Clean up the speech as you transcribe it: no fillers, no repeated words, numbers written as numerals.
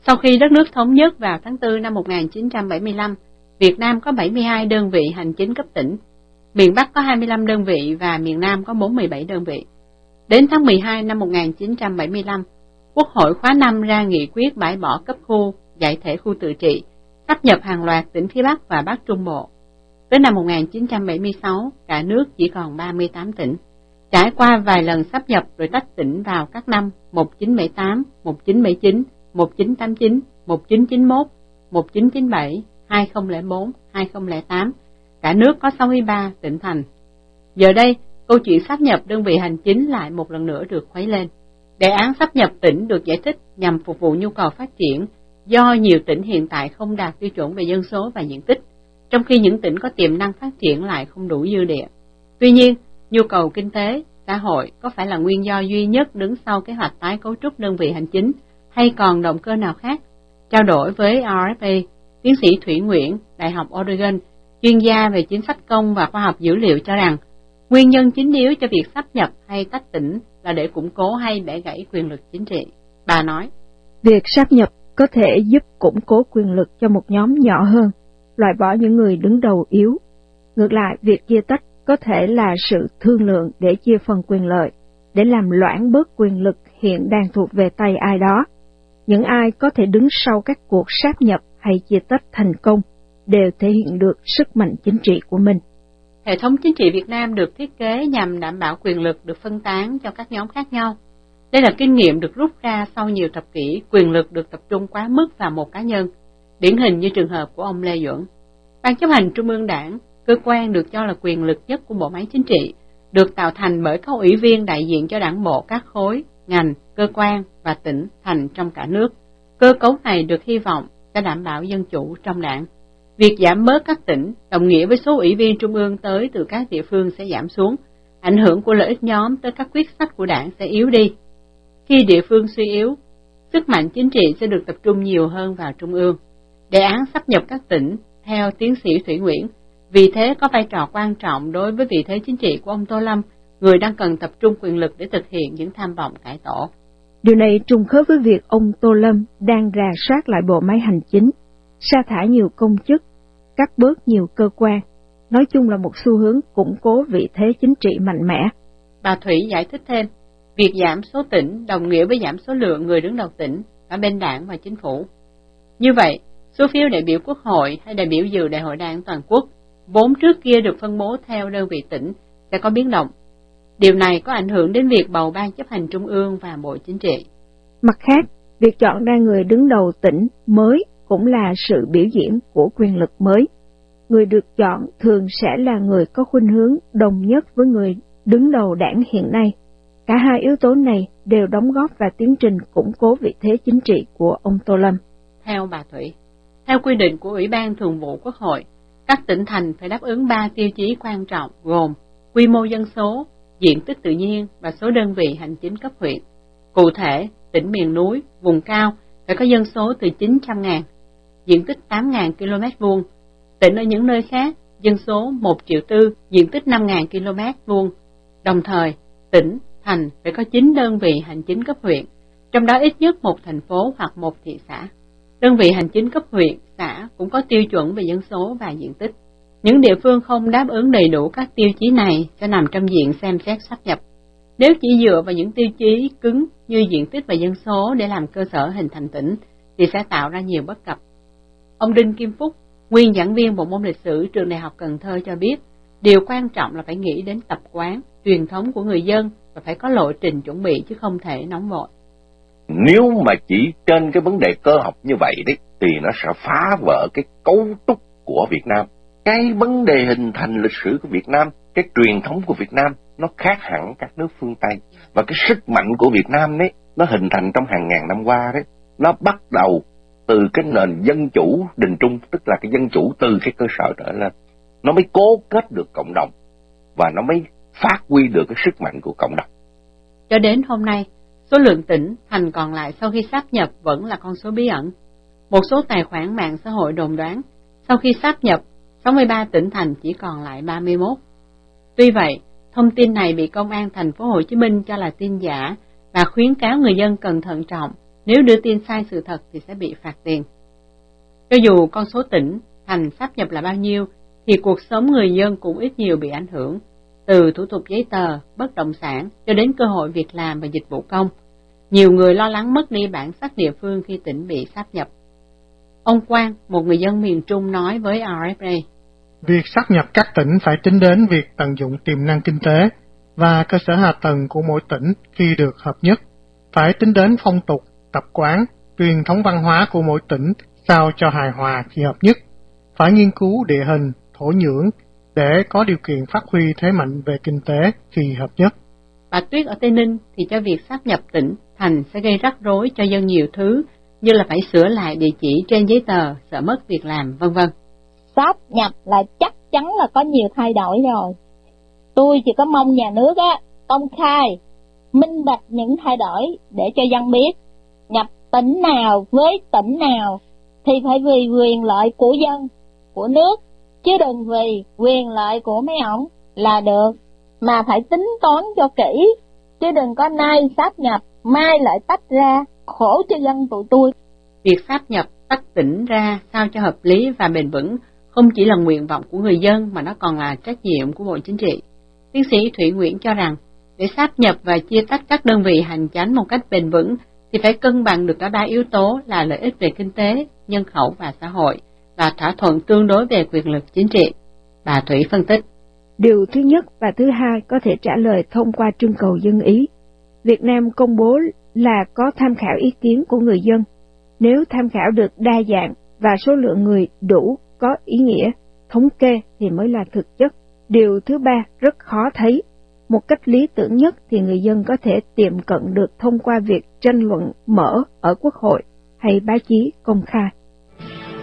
Sau khi đất nước thống nhất vào tháng 4 năm 1975, Việt Nam có 72 đơn vị hành chính cấp tỉnh, miền Bắc có 25 đơn vị và miền Nam có 47 đơn vị. Đến tháng 12 năm 1975, Quốc hội khóa 5 ra nghị quyết bãi bỏ cấp khu, giải thể khu tự trị, sáp nhập hàng loạt tỉnh phía Bắc và Bắc Trung Bộ. Tới năm 1976, cả nước chỉ còn 38 tỉnh. Trải qua vài lần sáp nhập rồi tách tỉnh vào các năm 1978, 1979, 1989, 1991, 1997, 2004, 2008, cả nước có 63 tỉnh thành. Giờ đây, câu chuyện sáp nhập đơn vị hành chính lại một lần nữa được khuấy lên. Đề án sáp nhập tỉnh được giải thích nhằm phục vụ nhu cầu phát triển, do nhiều tỉnh hiện tại không đạt tiêu chuẩn về dân số và diện tích, trong khi những tỉnh có tiềm năng phát triển lại không đủ dư địa. Tuy nhiên, nhu cầu kinh tế, xã hội có phải là nguyên do duy nhất đứng sau kế hoạch tái cấu trúc đơn vị hành chính, hay còn động cơ nào khác? Trao đổi với RFA, tiến sĩ Thủy Nguyễn, Đại học Oregon, chuyên gia về chính sách công và khoa học dữ liệu cho rằng, nguyên nhân chính yếu cho việc sáp nhập hay tách tỉnh là để củng cố hay bẻ gãy quyền lực chính trị. Bà nói, việc sáp nhập có thể giúp củng cố quyền lực cho một nhóm nhỏ hơn, loại bỏ những người đứng đầu yếu. Ngược lại, việc chia tách có thể là sự thương lượng để chia phần quyền lợi, để làm loãng bớt quyền lực hiện đang thuộc về tay ai đó. Những ai có thể đứng sau các cuộc sáp nhập hay chia tách thành công đều thể hiện được sức mạnh chính trị của mình. Hệ thống chính trị Việt Nam được thiết kế nhằm đảm bảo quyền lực được phân tán cho các nhóm khác nhau. Đây là kinh nghiệm được rút ra sau nhiều thập kỷ quyền lực được tập trung quá mức vào một cá nhân, điển hình như trường hợp của ông Lê Duẩn. Ban chấp hành Trung ương Đảng, cơ quan được cho là quyền lực nhất của bộ máy chính trị, được tạo thành bởi các ủy viên đại diện cho đảng bộ các khối, ngành, cơ quan và tỉnh, thành trong cả nước. Cơ cấu này được hy vọng sẽ đảm bảo dân chủ trong đảng. Việc giảm bớt các tỉnh đồng nghĩa với số ủy viên trung ương tới từ các địa phương sẽ giảm xuống, ảnh hưởng của lợi ích nhóm tới các quyết sách của đảng sẽ yếu đi. Khi địa phương suy yếu, sức mạnh chính trị sẽ được tập trung nhiều hơn vào trung ương. Đề án sáp nhập các tỉnh, theo tiến sĩ Thủy Nguyễn, vì thế có vai trò quan trọng đối với vị thế chính trị của ông Tô Lâm, người đang cần tập trung quyền lực để thực hiện những tham vọng cải tổ. Điều này trùng khớp với việc ông Tô Lâm đang rà soát lại bộ máy hành chính, sa thải nhiều công chức, cắt bớt nhiều cơ quan, nói chung là một xu hướng củng cố vị thế chính trị mạnh mẽ. Bà Thủy giải thích thêm, việc giảm số tỉnh đồng nghĩa với giảm số lượng người đứng đầu tỉnh, cả bên đảng và chính phủ. Như vậy, số phiếu đại biểu quốc hội hay đại biểu dự đại hội đảng toàn quốc, vốn trước kia được phân bố theo đơn vị tỉnh, sẽ có biến động. Điều này có ảnh hưởng đến việc bầu ban chấp hành trung ương và bộ chính trị. Mặt khác, việc chọn ra người đứng đầu tỉnh mới cũng là sự biểu diễn của quyền lực mới. Người được chọn thường sẽ là người có khuynh hướng đồng nhất với người đứng đầu đảng hiện nay. Cả hai yếu tố này đều đóng góp vào tiến trình củng cố vị thế chính trị của ông Tô Lâm. Theo bà Thủy, theo quy định của Ủy ban Thường vụ Quốc hội, các tỉnh thành phải đáp ứng 3 tiêu chí quan trọng gồm quy mô dân số, diện tích tự nhiên và số đơn vị hành chính cấp huyện. Cụ thể, tỉnh miền núi, vùng cao phải có dân số từ 900.000, diện tích 8.000 km2. Tỉnh ở những nơi khác, dân số 1,4 triệu, diện tích 5.000 km2. Đồng thời, tỉnh, thành phải có 9 đơn vị hành chính cấp huyện, trong đó ít nhất một thành phố hoặc một thị xã. Đơn vị hành chính cấp huyện, xã cũng có tiêu chuẩn về dân số và diện tích. Những địa phương không đáp ứng đầy đủ các tiêu chí này sẽ nằm trong diện xem xét sáp nhập. Nếu chỉ dựa vào những tiêu chí cứng như diện tích và dân số để làm cơ sở hình thành tỉnh, thì sẽ tạo ra nhiều bất cập. Ông Đinh Kim Phúc, nguyên giảng viên bộ môn lịch sử trường Đại học Cần Thơ cho biết, điều quan trọng là phải nghĩ đến tập quán, truyền thống của người dân và phải có lộ trình chuẩn bị chứ không thể nóng vội. Nếu mà chỉ trên cái vấn đề cơ học như vậy đấy, thì nó sẽ phá vỡ cái cấu trúc của Việt Nam. Cái vấn đề hình thành lịch sử của Việt Nam, cái truyền thống của Việt Nam, nó khác hẳn các nước phương Tây. Và cái sức mạnh của Việt Nam đấy, nó hình thành trong hàng ngàn năm qua đấy, nó bắt đầu từ cái nền dân chủ đình trung, tức là cái dân chủ từ cái cơ sở trở lên. Nó mới cố kết được cộng đồng, và nó mới phát huy được cái sức mạnh của cộng đồng. Cho đến hôm nay, số lượng tỉnh, thành còn lại sau khi sáp nhập vẫn là con số bí ẩn. Một số tài khoản mạng xã hội đồn đoán, sau khi sáp nhập, 63 tỉnh thành chỉ còn lại 31. Tuy vậy, thông tin này bị Công an thành phố Hồ Chí Minh cho là tin giả và khuyến cáo người dân cần thận trọng Nếu đưa tin sai sự thật thì sẽ bị phạt tiền. Cho dù con số tỉnh, thành sáp nhập là bao nhiêu, thì cuộc sống người dân cũng ít nhiều bị ảnh hưởng, từ thủ tục giấy tờ, bất động sản cho đến cơ hội việc làm và dịch vụ công. Nhiều người lo lắng mất đi bản sắc địa phương khi tỉnh bị sáp nhập. Ông Quang, một người dân miền Trung nói với RFA: Việc sáp nhập các tỉnh phải tính đến việc tận dụng tiềm năng kinh tế và cơ sở hạ tầng của mỗi tỉnh khi được hợp nhất, phải tính đến phong tục, tập quán, truyền thống văn hóa của mỗi tỉnh sao cho hài hòa khi hợp nhất, phải nghiên cứu địa hình, thổ nhưỡng để có điều kiện phát huy thế mạnh về kinh tế khi hợp nhất. Bà Tuyết ở Tây Ninh thì cho việc sáp nhập tỉnh, thành sẽ gây rắc rối cho dân nhiều thứ, như là phải sửa lại địa chỉ trên giấy tờ, sợ mất việc làm, vân vân. Sáp nhập là chắc chắn là có nhiều thay đổi rồi. Tôi chỉ có mong nhà nước công khai, minh bạch những thay đổi để cho dân biết. Nhập tỉnh nào với tỉnh nào thì phải vì quyền lợi của dân, của nước, chứ đừng vì quyền lợi của mấy ổng là được. Mà phải tính toán cho kỹ, chứ đừng có nay sáp nhập, mai lại tách ra, khổ cho dân tụi tôi. Việc sáp nhập, tách tỉnh ra sao cho hợp lý và bền vững không chỉ là nguyện vọng của người dân mà nó còn là trách nhiệm của Bộ Chính trị. Tiến sĩ Thủy Nguyễn cho rằng, để sáp nhập và chia tách các đơn vị hành chánh một cách bền vững thì phải cân bằng được cả ba yếu tố là lợi ích về kinh tế, nhân khẩu và xã hội, và thỏa thuận tương đối về quyền lực chính trị. Bà Thủy phân tích: Điều thứ nhất và thứ hai có thể trả lời thông qua trưng cầu dân ý. Việt Nam công bố là có tham khảo ý kiến của người dân. Nếu tham khảo được đa dạng và số lượng người đủ có ý nghĩa, thống kê thì mới là thực chất. Điều thứ ba rất khó thấy. Một cách lý tưởng nhất thì người dân có thể tiệm cận được thông qua việc tranh luận mở ở Quốc hội hay báo chí công khai.